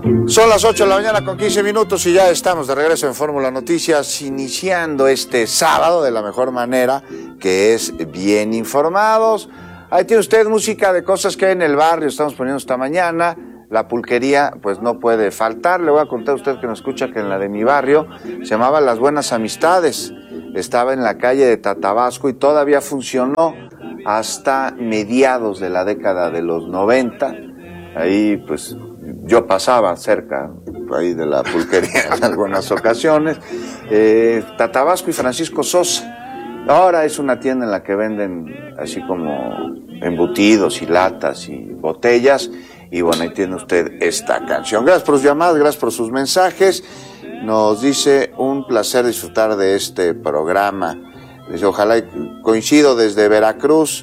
Son las 8 de la mañana con 15 minutos y ya estamos de regreso en Fórmula Noticias, iniciando este sábado de la mejor manera, que es bien informados. Ahí tiene usted música de cosas que hay en el barrio, estamos poniendo esta mañana. La pulquería pues no puede faltar. Le voy a contar a usted que nos escucha que en la de mi barrio se llamaba Las Buenas Amistades. Estaba en la calle de Tatabasco y todavía funcionó hasta mediados de la década de los 90. Ahí pues yo pasaba cerca ahí de la pulquería en algunas ocasiones. Tatabasco y Francisco Sosa. Ahora es una tienda en la que venden así como embutidos y latas y botellas. Y bueno, ahí tiene usted esta canción. Gracias por sus llamadas, gracias por sus mensajes. Nos dice, un placer disfrutar de este programa. Dice, ojalá, coincido desde Veracruz,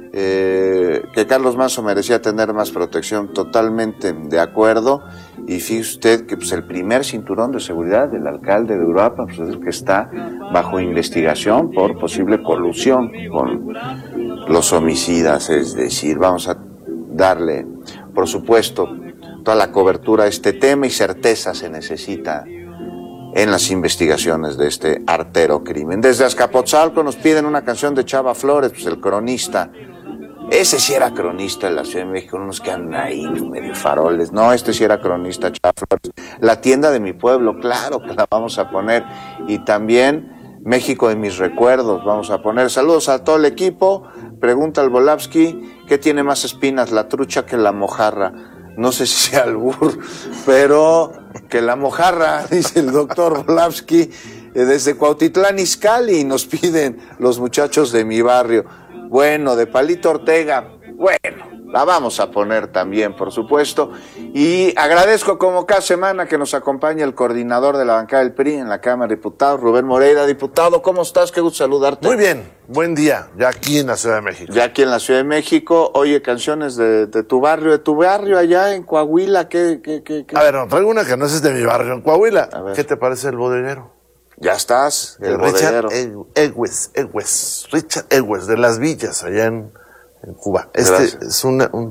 que Carlos Manzo merecía tener más protección. Totalmente de acuerdo. Y fíjese usted que pues, el primer cinturón de seguridad del alcalde de Uruapan pues, es el que está bajo investigación por posible colusión con los homicidas. Es decir, vamos a darle, por supuesto, toda la cobertura a este tema, y certeza se necesita en las investigaciones de este artero crimen. Desde Azcapotzalco nos piden una canción de Chava Flores, pues el cronista. Ese sí era cronista en la Ciudad de México, unos que andan ahí medio faroles. No, este sí era cronista, Chava Flores. La tienda de mi pueblo, claro que la vamos a poner. Y también México de mis recuerdos, vamos a poner. Saludos a todo el equipo. Pregunta al Volavsky, ¿qué tiene más espinas, la trucha que la mojarra? No sé si sea albur, pero que la mojarra, dice el doctor Volavsky, desde Cuautitlán Izcalli, nos piden los muchachos de mi barrio. Bueno, de Palito Ortega, bueno, la vamos a poner también, por supuesto. Y agradezco como cada semana que nos acompaña el coordinador de la bancada del PRI en la Cámara de Diputados, Rubén Moreira. Diputado, ¿cómo estás? Qué gusto saludarte. Muy bien, buen día, ya aquí en la Ciudad de México. Ya aquí en la Ciudad de México. Oye, canciones de tu barrio allá en Coahuila, ¿qué? A ver, no, traigo una que no es de mi barrio en Coahuila. ¿Qué te parece El Bodeguero? Ya estás, el Richard bodeguero. Richard Egues, de Las Villas, allá en Cuba. Gracias. Es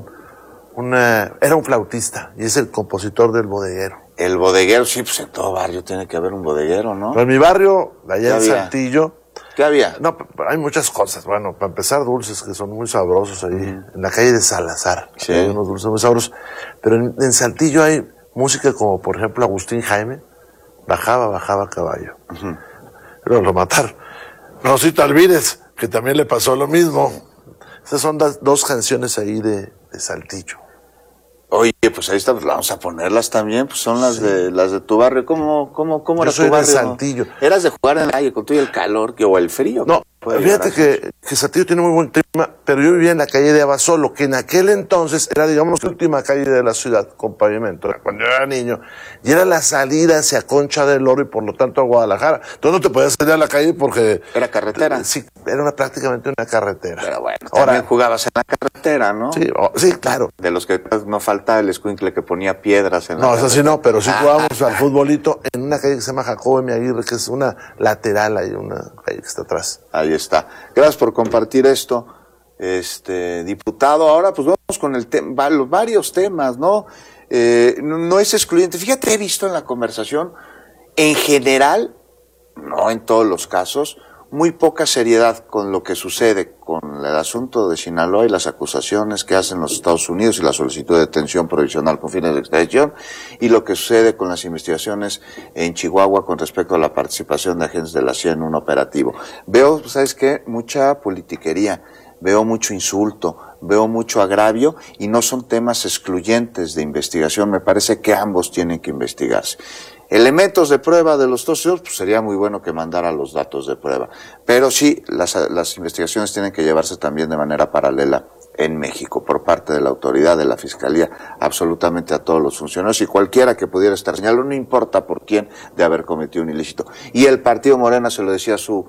era un flautista y es el compositor del Bodeguero. El bodeguero, sí, pues en todo barrio tiene que haber un bodeguero, ¿no? Pero en mi barrio, allá en Saltillo... ¿Qué había? No, hay muchas cosas. Bueno, para empezar, dulces que son muy sabrosos ahí, en la calle de Salazar. Sí. Hay unos dulces muy sabrosos. Pero en Saltillo hay música como, por ejemplo, Agustín Jaime. Bajaba a caballo. Pero lo mataron. Rosita Alvírez, que también le pasó lo mismo. Esas son dos canciones ahí de Saltillo. Oye, pues ahí está, pues vamos a ponerlas también, pues son las de tu barrio. ¿Cómo era tu barrio? De Saltillo. ¿Eras de jugar en la calle con todo y el calor o el frío? No, fíjate que Saltillo tiene muy buen clima, pero yo vivía en la calle de Abasolo, que en aquel entonces era, digamos, la última calle de la ciudad con pavimento, cuando yo era niño, y era la salida hacia Concha del Oro y por lo tanto a Guadalajara. Entonces no te podías salir a la calle porque... ¿Era carretera? Sí, era prácticamente una carretera. Pero bueno, también jugabas en la carretera, ¿no? Sí, claro. De los que no falta el escuincle que ponía piedras en la No, eso sí no, pero sí jugábamos al futbolito en una calle que se llama Jacobo M. Aguirre, que es una lateral, hay una calle que está atrás. Ahí está. Gracias por compartir esto, diputado. Ahora pues vamos con los varios temas, ¿no? No es excluyente. Fíjate, he visto en la conversación, en general, no en todos los casos, muy poca seriedad con lo que sucede con el asunto de Sinaloa y las acusaciones que hacen los Estados Unidos y la solicitud de detención provisional con fines de extradición, y lo que sucede con las investigaciones en Chihuahua con respecto a la participación de agentes de la CIA en un operativo. Veo, ¿sabes qué? Mucha politiquería, veo mucho insulto, veo mucho agravio, y no son temas excluyentes de investigación. Me parece que ambos tienen que investigarse. Elementos de prueba de los dos, pues sería muy bueno que mandara los datos de prueba. Pero sí, las investigaciones tienen que llevarse también de manera paralela en México, por parte de la autoridad, de la Fiscalía, absolutamente a todos los funcionarios y cualquiera que pudiera estar señalado, no importa por quién, de haber cometido un ilícito. Y el partido Morena, se lo decía su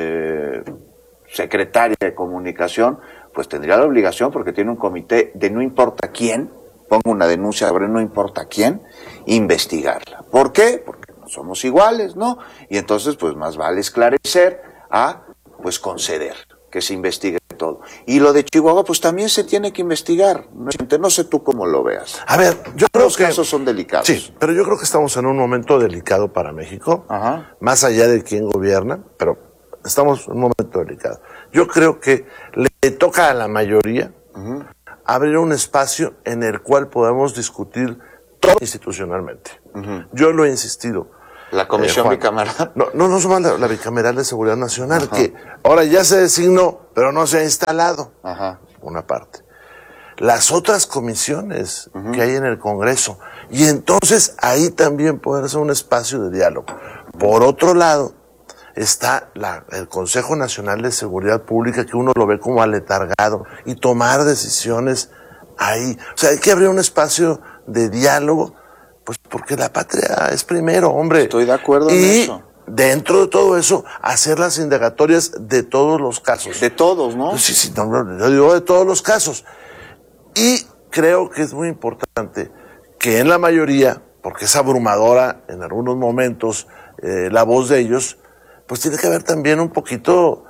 secretaria de comunicación, pues tendría la obligación, porque tiene un comité de no importa quién, ponga una denuncia sobre no importa quién, investigarla. ¿Por qué? Porque no somos iguales, ¿no? Y entonces, pues más vale esclarecer a, pues conceder, que se investigue todo. Y lo de Chihuahua, pues también se tiene que investigar. No sé tú cómo lo veas. A ver, yo creo Los que... casos son delicados. Sí, pero yo creo que estamos en un momento delicado para México, Ajá. más allá de quién gobierna, pero estamos en un momento delicado. Yo creo que le toca a la mayoría abrir un espacio en el cual podamos discutir todo institucionalmente. Yo lo he insistido. La comisión Juan, bicameral. No solo la bicameral de Seguridad Nacional, que ahora ya se designó, pero no se ha instalado. Ajá. Una parte. Las otras comisiones que hay en el Congreso. Y entonces ahí también puede ser un espacio de diálogo. Por otro lado, está el Consejo Nacional de Seguridad Pública, que uno lo ve como aletargado, y tomar decisiones ahí. O sea, hay que abrir un espacio de diálogo, pues porque la patria es primero, hombre. Estoy de acuerdo en eso. Y dentro de todo eso, hacer las indagatorias de todos los casos. De todos, ¿no? Sí, yo digo de todos los casos. Y creo que es muy importante que en la mayoría, porque es abrumadora en algunos momentos la voz de ellos, pues tiene que haber también un poquito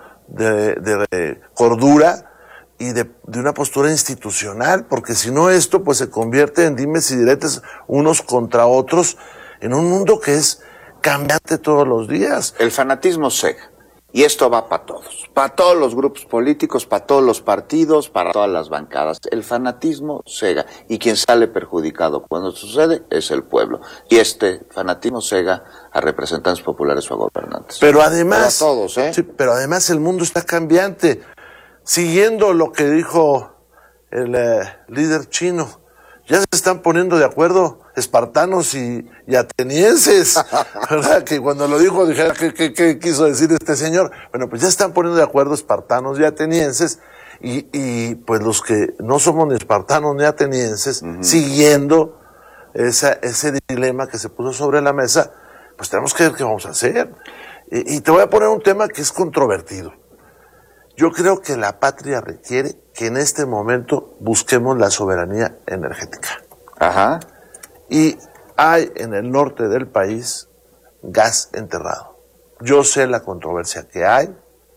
de cordura y de una postura institucional, porque si no esto pues se convierte en dimes y diretes unos contra otros en un mundo que es cambiante todos los días. El fanatismo cega. Y esto va para todos los grupos políticos, para todos los partidos, para todas las bancadas. El fanatismo cega. Y quien sale perjudicado cuando sucede es el pueblo. Y este fanatismo cega a representantes populares o a gobernantes. Pero además, para todos, sí, pero además el mundo está cambiante. Siguiendo lo que dijo el líder chino, ya se están poniendo de acuerdo espartanos y atenienses, ¿verdad? Que cuando lo dijo dije, ¿qué quiso decir este señor? Bueno, pues ya están poniendo de acuerdo espartanos y atenienses, y pues los que no somos ni espartanos ni atenienses, siguiendo ese dilema que se puso sobre la mesa, pues tenemos que ver qué vamos a hacer. Y te voy a poner un tema que es controvertido. Yo creo que la patria requiere que en este momento busquemos la soberanía energética. Ajá. Y hay en el norte del país gas enterrado. Yo sé la controversia que hay.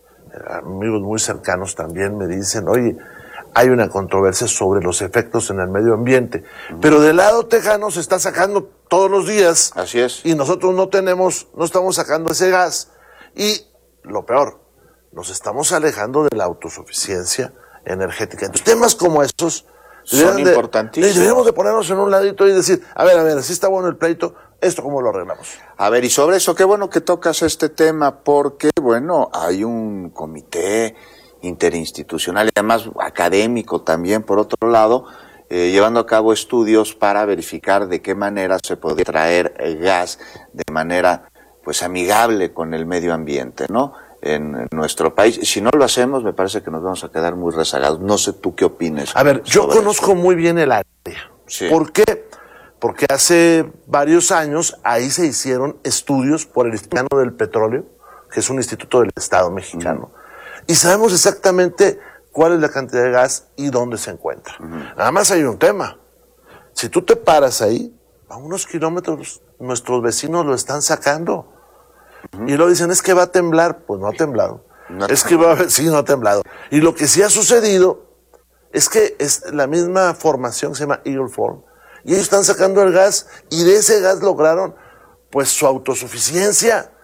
Amigos muy cercanos también me dicen, oye, hay una controversia sobre los efectos en el medio ambiente. Pero del lado tejano se está sacando todos los días. Así es. Y nosotros no estamos sacando ese gas. Y lo peor, nos estamos alejando de la autosuficiencia energética. Entonces, temas como estos son importantísimos. Deberíamos de ponernos en un ladito y decir, a ver, si está bueno el pleito, ¿esto cómo lo arreglamos? A ver, y sobre eso, qué bueno que tocas este tema, porque, bueno, hay un comité interinstitucional y además académico también, por otro lado, llevando a cabo estudios para verificar de qué manera se puede traer gas de manera, pues, amigable con el medio ambiente, ¿no?, en nuestro país. Si no lo hacemos, me parece que nos vamos a quedar muy rezagados. No sé tú qué opines. A ver, yo conozco muy bien el área. Sí. ¿Por qué? Porque hace varios años ahí se hicieron estudios por el Instituto del Petróleo, que es un instituto del Estado mexicano. Y sabemos exactamente cuál es la cantidad de gas y dónde se encuentra. Nada más hay un tema. Si tú te paras ahí, a unos kilómetros nuestros vecinos lo están sacando. Y luego dicen, es que va a temblar. Pues no ha temblado. Sí, no ha temblado. Y lo que sí ha sucedido es que es la misma formación que se llama Eagle Forum. Y ellos están sacando el gas, y de ese gas lograron, pues, su autosuficiencia,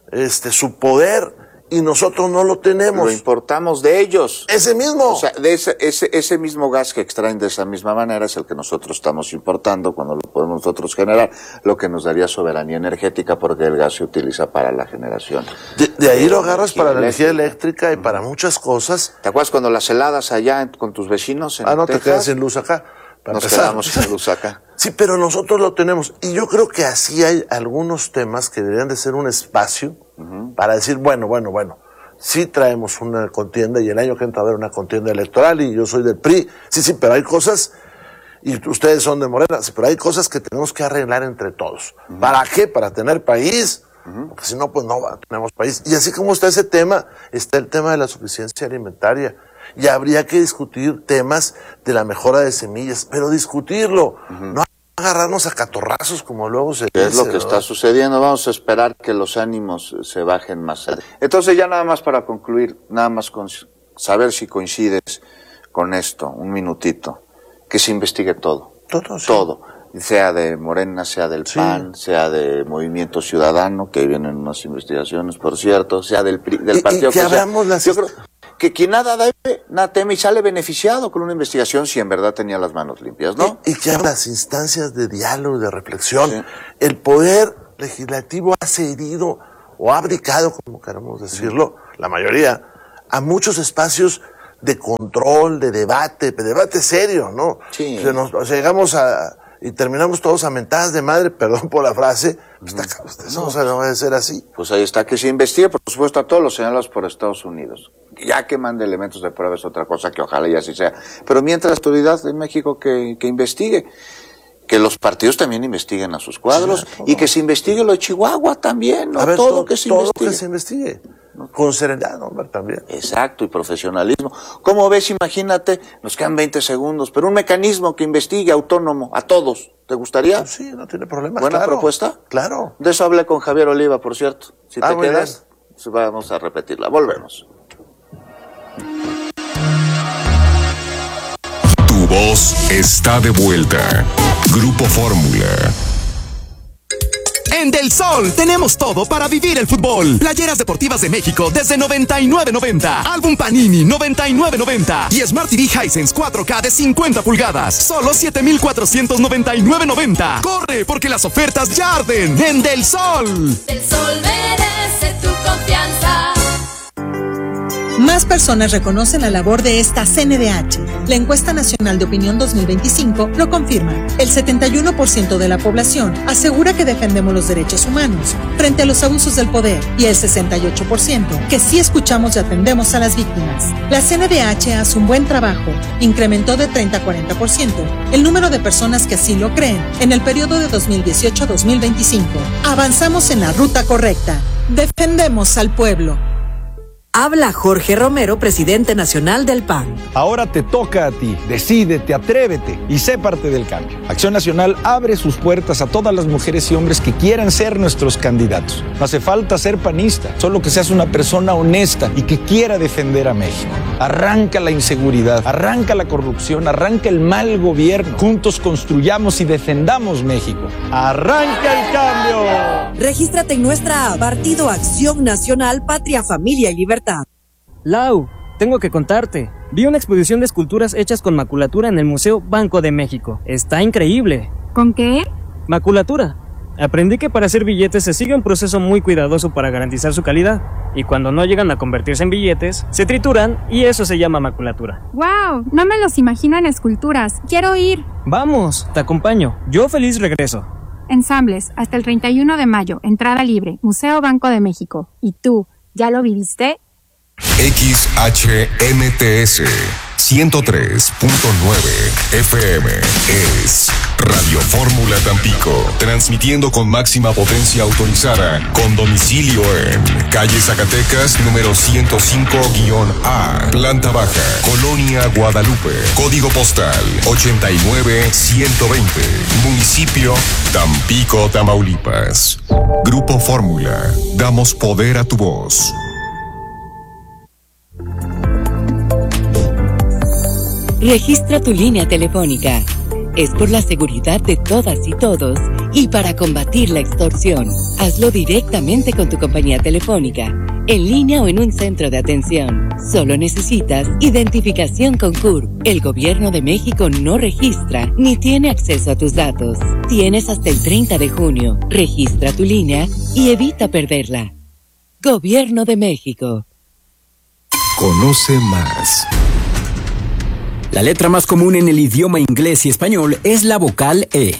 su poder, y nosotros no lo tenemos. Lo importamos de ellos. Ese mismo. O sea, de ese mismo gas que extraen de esa misma manera es el que nosotros estamos importando cuando lo podemos nosotros generar, lo que nos daría soberanía energética, porque el gas se utiliza para la generación. De ahí lo agarras para la energía eléctrica y para muchas cosas. ¿Te acuerdas cuando las heladas allá con tus vecinos en no Texas? te quedas sin luz acá. Nos quedamos sin luz acá. Sí, pero nosotros lo tenemos. Y yo creo que así hay algunos temas que deberían de ser un espacio para decir, bueno, sí traemos una contienda, y el año que entra a haber una contienda electoral, y yo soy del PRI, sí, pero hay cosas, y ustedes son de Morena, sí, pero hay cosas que tenemos que arreglar entre todos. ¿Para qué? Para tener país, porque si no, pues no tenemos país. Y así como está ese tema, está el tema de la suficiencia alimentaria. Y habría que discutir temas de la mejora de semillas, pero discutirlo, no agarrarnos a catorrazos como luego se dice. Es lo que está sucediendo. Vamos a esperar que los ánimos se bajen más. Entonces, ya nada más para concluir, nada más saber si coincides con esto, un minutito, que se investigue todo. Todo, sí. Todo. Sea de Morena, sea del PAN, sea de Movimiento Ciudadano, que ahí vienen unas investigaciones, por cierto, sea del partido que abramos las... Yo creo que quien nada debe, nada teme y sale beneficiado con una investigación si en verdad tenía las manos limpias, ¿no? Y que abra las instancias de diálogo, de reflexión. Sí. El poder legislativo ha cedido o ha abdicado, como queramos decirlo, la mayoría, a muchos espacios de control, de debate serio, ¿no? Sí. O sea, llegamos y terminamos todos a mentadas de madre, perdón por la frase, no va a ser así. Pues ahí está, que se investigue, por supuesto, a todos los señalados por Estados Unidos. Ya que mande elementos de prueba es otra cosa, que ojalá y así sea. Pero mientras la autoridad de México que investigue, que los partidos también investiguen a sus cuadros, sí, y que se investigue lo de Chihuahua también, ¿no? A ver, todo que se investigue. Todo que se investigue. Con serenidad, hombre, también. Exacto, y profesionalismo. ¿Cómo ves? Imagínate, nos quedan 20 segundos, pero un mecanismo que investigue autónomo a todos. ¿Te gustaría? Pues sí, no tiene problema. ¿Buena claro, propuesta? Claro. De eso hablé con Javier Oliva, por cierto. Si te quedas, bien. Vamos a repetirla. Volvemos. Tu voz está de vuelta. Grupo Fórmula. En Del Sol tenemos todo para vivir el fútbol. Playeras deportivas de México desde $99.90. Álbum Panini $99.90. Y Smart TV Hisense 4K de 50 pulgadas. Solo $7,499.90. Corre porque las ofertas ya arden en Del Sol. Del Sol merece tu confianza. Más personas reconocen la labor de esta CNDH. La encuesta nacional de opinión 2025 lo confirma. El 71% de la población asegura que defendemos los derechos humanos frente a los abusos del poder y el 68% que sí escuchamos y atendemos a las víctimas. La CNDH hace un buen trabajo. Incrementó de 30 a 40% el número de personas que así lo creen en el periodo de 2018 a 2025. Avanzamos en la ruta correcta. Defendemos al pueblo. Habla Jorge Romero, presidente nacional del PAN. Ahora te toca a ti. Decídete, atrévete y sé parte del cambio. Acción Nacional abre sus puertas a todas las mujeres y hombres que quieran ser nuestros candidatos. No hace falta ser panista, solo que seas una persona honesta y que quiera defender a México. Arranca la inseguridad, arranca la corrupción, arranca el mal gobierno. Juntos construyamos y defendamos México. ¡Arranca el cambio! Regístrate en nuestra app, Partido Acción Nacional, Patria, Familia y Libertad. Lau, tengo que contarte. Vi una exposición de esculturas hechas con maculatura en el Museo Banco de México. Está increíble. ¿Con qué? Maculatura. Aprendí que para hacer billetes se sigue un proceso muy cuidadoso para garantizar su calidad. Y cuando no llegan a convertirse en billetes, se trituran y eso se llama maculatura. ¡Wow! No me los imagino en esculturas. ¡Quiero ir! Vamos, te acompaño. Yo feliz regreso. Ensambles, hasta el 31 de mayo. Entrada libre. Museo Banco de México. ¿Y tú, ya lo viviste? XHMTS 103.9 FM es Radio Fórmula Tampico, transmitiendo con máxima potencia autorizada, con domicilio en calle Zacatecas, número 105-A, planta baja, Colonia Guadalupe, código postal 89120, municipio Tampico, Tamaulipas. Grupo Fórmula, damos poder a tu voz. Registra tu línea telefónica. Es por la seguridad de todas y todos y para combatir la extorsión. Hazlo directamente con tu compañía telefónica, en línea o en un centro de atención. Solo necesitas identificación con CURP. El Gobierno de México no registra ni tiene acceso a tus datos. Tienes hasta el 30 de junio. Registra tu línea y evita perderla. Gobierno de México. Conoce más. La letra más común en el idioma inglés y español es la vocal E.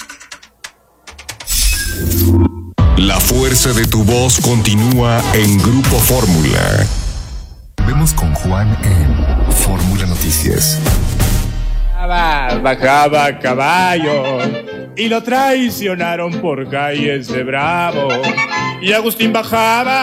La fuerza de tu voz continúa en Grupo Fórmula. Vemos con Juan en Fórmula Noticias. Bajaba caballo y lo traicionaron por calles de Bravo. Y Agustín bajaba